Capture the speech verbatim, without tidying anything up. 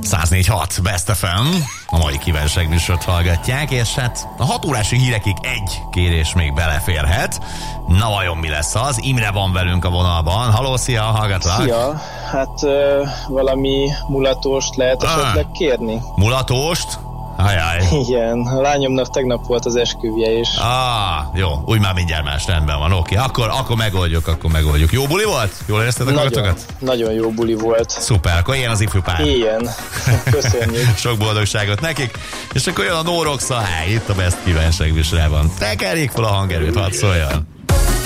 száz négy hat Best ef em, a mai kívánságműsort hallgatják, és hát a hat órási hírekig egy kérés még beleférhet. Na vajon mi lesz az? Imre van velünk a vonalban. Halló, szia, hallgatlak. Szia, hát uh, valami mulatóst lehet esetleg ah, kérni? Mulatóst? Ajaj. Igen, a lányomnak tegnap volt az esküvje is. Ah, jó, úgy már mindjárt más, rendben van, oké. Akkor, akkor megoldjuk, akkor megoldjuk. Jó buli volt? Jól érezted a magatokat? Nagyon jó buli volt. Szuper, akkor ilyen az ifjú pár. Ilyen, köszönjük. Sok boldogságot nekik. És akkor jön a No Rocks a High, itt a Best kívánságműsorában. Tekerjék fel a hangerőt, hadd szóljon.